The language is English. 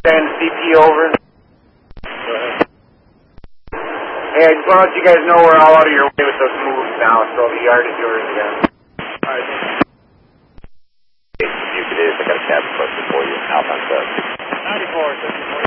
Send CP over. Hey, I just want to let you guys know we're all out of your way with those moves now, so the yard is yours again. Alright. Hey, you could I got a cab question for you. Alpine 7. 94, 54.